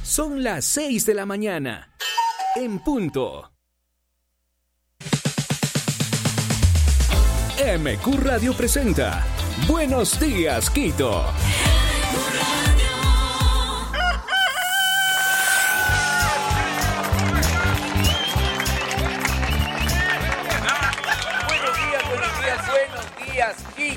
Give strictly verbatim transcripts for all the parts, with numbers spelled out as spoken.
Son las seis de la mañana. En punto. M Q Radio presenta Buenos Días, Quito. Buenos días, buenos días, buenos días,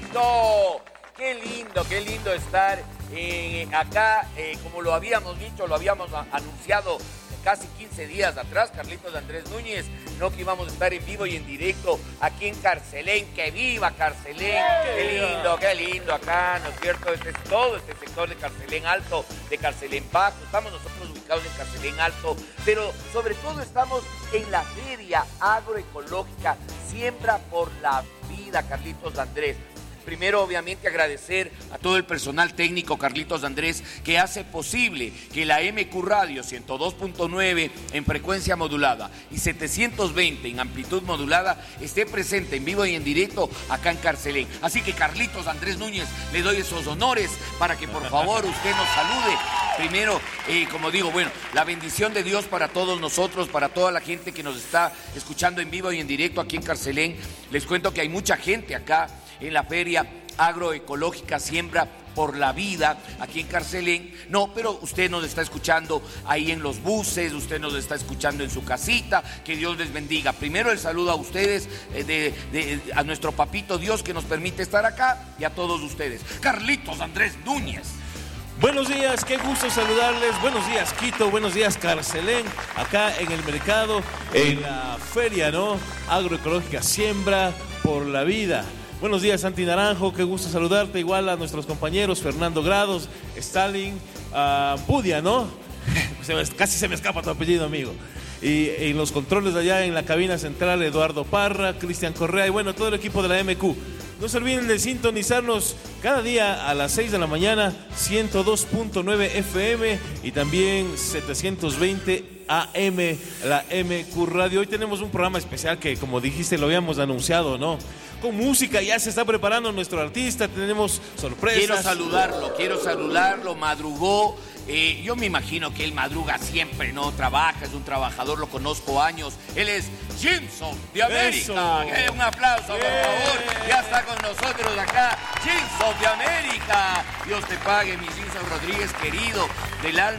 Quito. Qué lindo, qué lindo estar eh, acá, eh, como lo habíamos dicho, lo habíamos a- anunciado casi quince días atrás, Carlitos Andrés Núñez, no que íbamos a estar en vivo y en directo aquí en Carcelén. ¡Que viva Carcelén! ¡Qué lindo, qué lindo acá! ¿No es cierto? Este es todo este sector de Carcelén Alto, de Carcelén Bajo. Estamos nosotros ubicados en Carcelén Alto, pero sobre todo estamos en la feria agroecológica Siembra por la Vida, Carlitos Andrés. Primero, obviamente, agradecer a todo el personal técnico, Carlitos Andrés, que hace posible que la M Q Radio ciento dos punto nueve en frecuencia modulada y setecientos veinte en amplitud modulada esté presente en vivo y en directo acá en Carcelén. Así que, Carlitos Andrés Núñez, le doy esos honores para que por favor usted nos salude. Primero, eh, como digo, bueno, la bendición de Dios para todos nosotros, para toda la gente que nos está escuchando en vivo y en directo aquí en Carcelén. Les cuento que hay mucha gente acá en la feria agroecológica Siembra por la Vida, aquí en Carcelén. No, pero usted nos está escuchando ahí en los buses, usted nos está escuchando en su casita. Que Dios les bendiga. Primero el saludo a ustedes, eh, de, de, a nuestro papito Dios que nos permite estar acá, y a todos ustedes. Carlitos Andrés Núñez. Buenos días, qué gusto saludarles. Buenos días, Quito. Buenos días, Carcelén. Acá en el mercado, en la feria, ¿no? Agroecológica Siembra por la Vida. Buenos días, Santi Naranjo, qué gusto saludarte. Igual a nuestros compañeros Fernando Grados, Stalin, uh, Budia, ¿no? Se me, casi se me escapa tu apellido, amigo. Y en los controles de allá en la cabina central, Eduardo Parra, Cristian Correa y bueno, todo el equipo de la M Q. No se olviden de sintonizarnos cada día a las seis de la mañana, ciento dos punto nueve F M y también setecientos veinte A M, la M Q Radio. Hoy tenemos un programa especial que, como dijiste, lo habíamos anunciado, ¿no? Con música, ya se está preparando nuestro artista, tenemos sorpresas. Quiero saludarlo, quiero saludarlo, madrugó. Eh, yo me imagino que él madruga siempre, ¿no? Trabaja, es un trabajador, lo conozco años. Él es Jimson de América. Eh, un aplauso, por favor. Ya está con nosotros acá, Jimson de América. Dios te pague, mi Jimson Rodríguez, querido del alma.